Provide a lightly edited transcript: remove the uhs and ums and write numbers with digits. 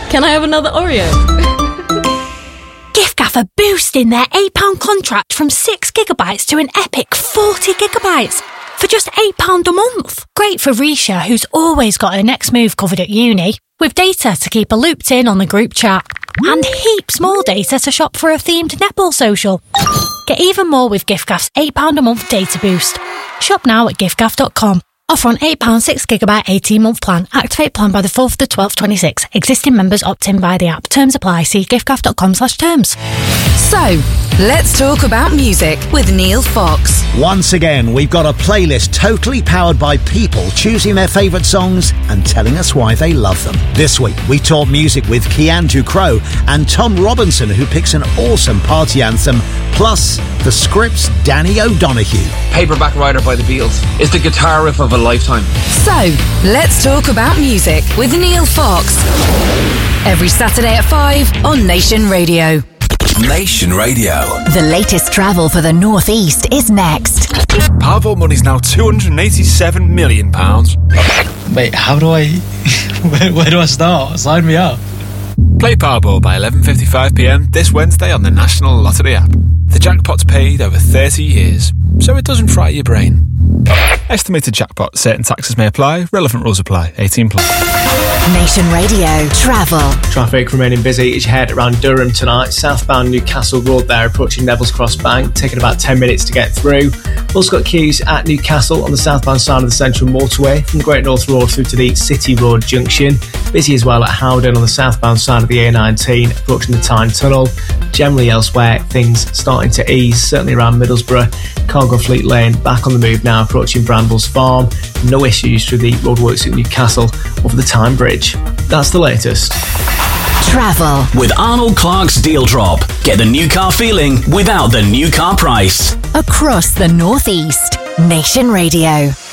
Can I have another Oreo? giffgaff are boosting their £8 contract from 6GB to an epic 40GB for just £8 a month. Great for Risha, who's always got her next move covered at uni, with data to keep her looped in on the group chat, and heaps more data to shop for a themed netball social. Get even more with giffgaff's £8 a month data boost. Shop now at giffgaff.com. Offer on £8 6GB 18-month plan. Activate plan by the 4th to 12th 26. Existing members opt in via the app. Terms apply. See giffgaff.com/terms. So, let's talk about music with Neil Fox. Once again, we've got a playlist totally powered by people choosing their favourite songs and telling us why they love them. This week, we talk music with Kian Ducrot and Tom Robinson, who picks an awesome party anthem, plus the Scripts' Danny O'Donoghue. Paperback Writer by the Beatles is the guitar riff of a lifetime. So, let's talk about music with Neil Fox. Every Saturday at 5 on Nation Radio. Nation Radio. The latest travel for the North East is next. Powerball money's now £287 million. Wait, how do I... where do I start? Sign me up. Play Powerball by 11:55pm this Wednesday on the National Lottery app. The jackpot's paid over 30 years, so it doesn't fry your brain. Estimated jackpot. Certain taxes may apply. Relevant rules apply. 18+. Nation Radio Travel. Traffic remaining busy as you head around Durham tonight. Southbound Newcastle Road there, approaching Neville's Cross Bank, taking about 10 minutes to get through. Also got queues at Newcastle on the southbound side of the Central Motorway, from the Great North Road through to the City Road junction. Busy as well at Howden on the southbound side of the A19, approaching the Tyne Tunnel. Generally elsewhere, things starting to ease, certainly around Middlesbrough. Cargo Fleet Lane back on the move now, approaching Brambles Farm. No issues through the roadworks at Newcastle over the Tyne Bridge. That's the latest. Travel with Arnold Clark's Deal Drop. Get the new car feeling without the new car price. across the North East. Nation Radio.